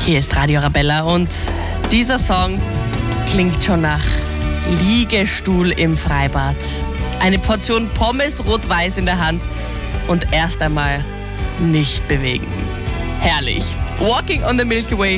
Hier ist Radio Arabella und dieser Song klingt schon nach Liegestuhl im Freibad. Eine Portion Pommes rot-weiß in der Hand und erst einmal nicht bewegen. Herrlich. Walking on the Milky Way